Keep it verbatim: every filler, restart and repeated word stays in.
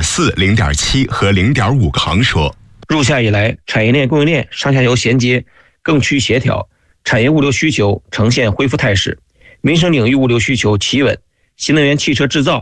点四、零点七和零点五个行说。 入夏以来，产业链供应链上下游衔接更趋协调，产业物流需求呈现恢复态势，民生领域物流需求企稳，新能源汽车制造